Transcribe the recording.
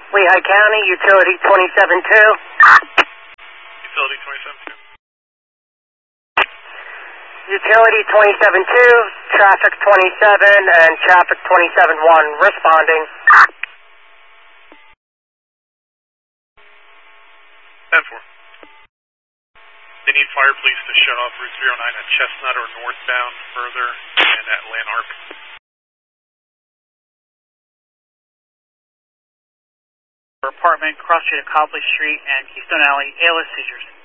Lehigh County, Utility 272. Utility 272. Utility 272, traffic 27 and traffic 27-1 responding. 10-4. They need fire police to shut off Route 309 at Chestnut or northbound further and at Lanark. Apartment, cross street of Copley Street and Keystone Alley, ALS seizures.